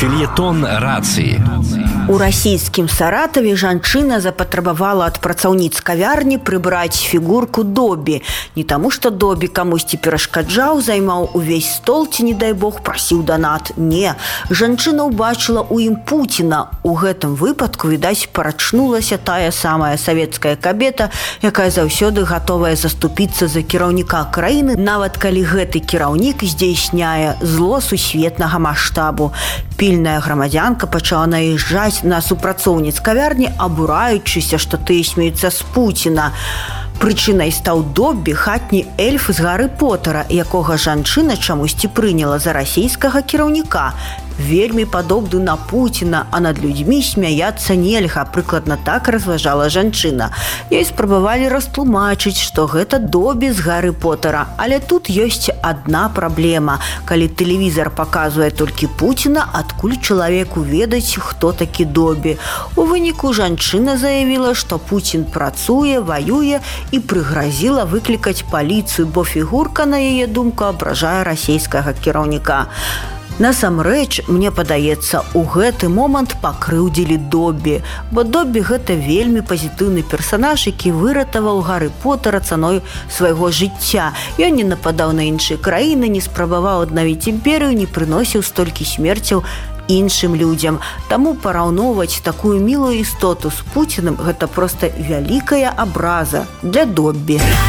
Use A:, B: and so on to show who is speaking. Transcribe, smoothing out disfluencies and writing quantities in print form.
A: Фельетон рацыі.
B: У расійскім Саратаве жанчына запатрабавала ад працаўніц кавярні прыбраць фігурку Добі. Не таму, што Добі камусьці перашкаджаў, займаў увесь стол ці, не дай бог, прасіў данат. Не, жанчына ўбачыла ў ім Пуціна. У гэтым выпадку, відаць, парачнулася тая самая савецкая кабета, якая заўсёды гатовая заступіцца за кіраўніка краіны, нават калі гэты кіраўнік здзейсняе зло сусветнага маштабу. Пільная грамадзянка пачала наязджаць на супрацоўніц кавярні, абураючыся, што тыя смеюцца з Пуціна. Прычынай стаў Добі, хатні эльф з Гары Потара, якога жанчына чамусьці прыняла за расійскага кіраўніка. Вельмі падобны на Пуціна, а над людзьмі смяяцца нельга, прыкладна так разважала жанчына. Ёй спрабавалі растлумачыць, што гэта Добі з Гары Потара, але тут ёсць адна праблема. Калі тэлевізар паказвае толькі Пуціна, адкуль чалавеку ведаць, хто такі Добі. У выніку жанчына заявіла, што Пуцін працуе, ваюе і прыгразіла выклікаць паліцыю, бо фігурка, на яе думку, абражае расійскага кіраўніка. Насамрэч, мне падаецца, у гэты момант пакрыўдзілі Добі, бо Добі гэта вельмі пазітыўны персанаж, які выратаваў Гары Потара цаной свайго жыцця. Ён не нападаў на іншыя краіны, не спрабаваў аднавіць імперыю, не прыносіў столькі смерцяў іншым людзям. Таму параўноўваць такую мілую істоту з Пуцінам – гэта проста вялікая абраза для Добі.